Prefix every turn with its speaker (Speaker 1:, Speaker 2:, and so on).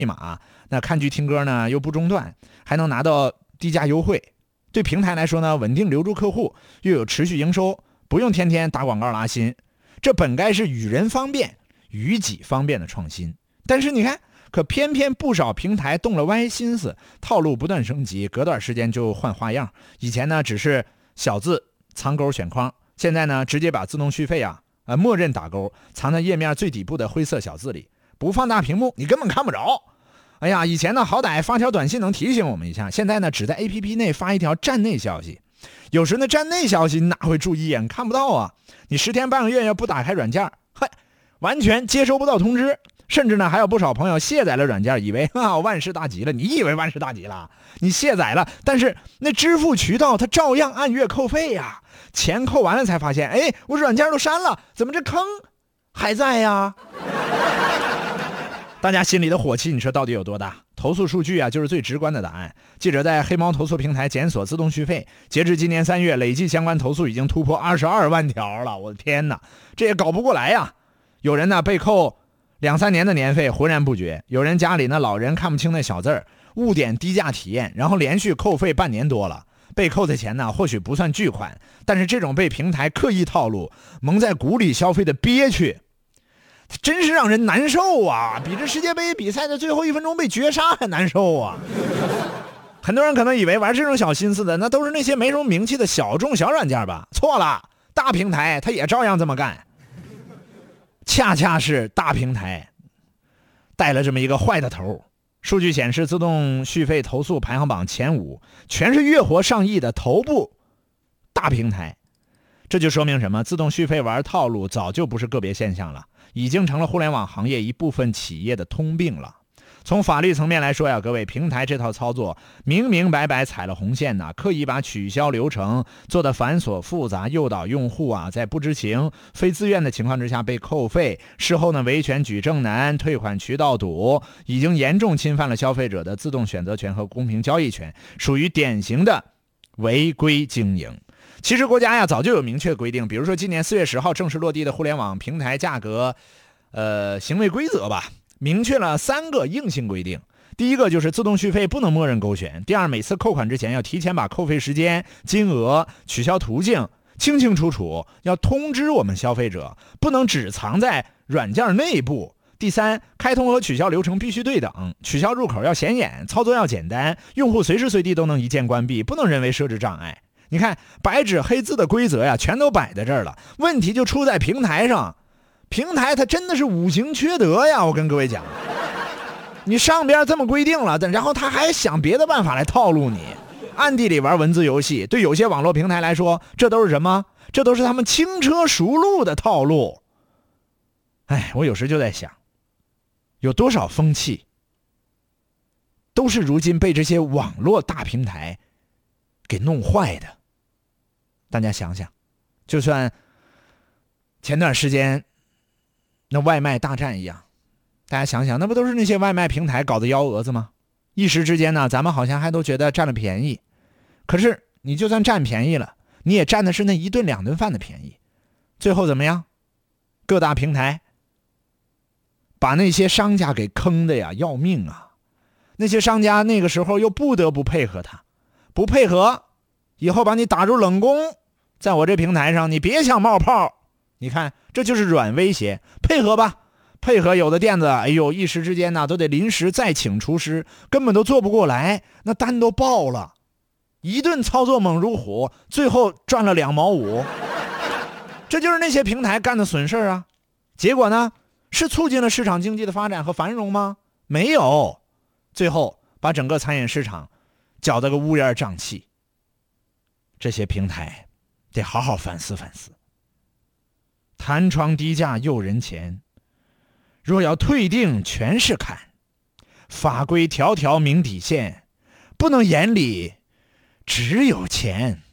Speaker 1: 码，那看剧听歌呢又不中断，还能拿到低价优惠。对平台来说呢，稳定留住客户，又有持续营收，不用天天打广告拉新，这本该是与人方便与己方便的创新。但是你看，可偏偏不少平台动了歪心思，套路不断升级，隔段时间就换花样。以前呢只是小字藏勾选框，现在呢直接把自动续费默认打勾，藏在页面最底部的灰色小字里，不放大屏幕你根本看不着。哎呀，以前呢好歹发条短信能提醒我们一下，现在呢只在 APP 内发一条站内消息。有时那站内消息哪会注意眼看不到啊？你10天半个月要不打开软件，完全接收不到通知。甚至呢还有不少朋友卸载了软件，以为万事大吉了。你以为万事大吉了？你卸载了，但是那支付渠道它照样按月扣费呀。钱扣完了才发现，我软件都删了，怎么这坑还在呀？大家心里的火气你说到底有多大？投诉数据就是最直观的答案。记者在黑猫投诉平台检索自动续费，截至今年3月，累计相关投诉已经突破22万条了。我的天哪，这也搞不过来呀！有人呢被扣2-3年的年费浑然不觉，有人家里呢老人看不清那小字儿，误点低价体验，然后连续扣费半年多了。被扣的钱呢或许不算巨款，但是这种被平台刻意套路蒙在鼓里消费的憋屈，真是让人难受啊！比这世界杯比赛的最后1分钟被绝杀还难受啊！很多人可能以为玩这种小心思的那都是那些没什么名气的小众小软件吧？错了，大平台他也照样这么干。恰恰是大平台带了这么一个坏的头。数据显示，自动续费投诉排行榜前5全是月活上亿的头部大平台。这就说明什么？自动续费玩套路早就不是个别现象了，已经成了互联网行业一部分企业的通病了。从法律层面来说呀，各位，平台这套操作明明白白踩了红线呐，刻意把取消流程做得繁琐复杂，诱导用户在不知情、非自愿的情况之下被扣费，事后呢维权举证难，退款渠道堵，已经严重侵犯了消费者的自动选择权和公平交易权，属于典型的违规经营。其实国家早就有明确规定，比如说今年4月10号正式落地的互联网平台价格行为规则吧，明确了3个硬性规定。第一个就是自动续费不能默认勾选。第二，每次扣款之前要提前把扣费时间、金额、取消途径清清楚楚要通知我们消费者，不能只藏在软件内部。第三，开通和取消流程必须对等，取消入口要显眼，操作要简单，用户随时随地都能一键关闭，不能人为设置障碍。你看白纸黑字的规则全都摆在这儿了，问题就出在平台上。平台它真的是五行缺德呀，我跟各位讲，你上边这么规定了，然后他还想别的办法来套路你，暗地里玩文字游戏。对有些网络平台来说，这都是什么？这都是他们轻车熟路的套路。我有时就在想，有多少风气都是如今被这些网络大平台给弄坏的。大家想想，就算前段时间那外卖大战一样，大家想想，那不都是那些外卖平台搞的幺蛾子吗？一时之间呢，咱们好像还都觉得占了便宜，可是你就算占便宜了，你也占的是那1顿2顿饭的便宜。最后怎么样？各大平台把那些商家给坑的呀要命啊！那些商家那个时候又不得不配合他，不配合以后把你打入冷宫，在我这平台上你别想冒泡。你看这就是软威胁，配合吧，配合有的店子一时之间都得临时再请厨师，根本都做不过来，那单都爆了，一顿操作猛如虎，最后赚了2毛5。这就是那些平台干的损事啊。结果呢，是促进了市场经济的发展和繁荣吗？没有，最后把整个餐饮市场搅得个乌烟瘴气。这些平台得好好反思反思。弹窗低价诱人钱，若要退订全是砍，法规条条明底线，不能眼里只有钱。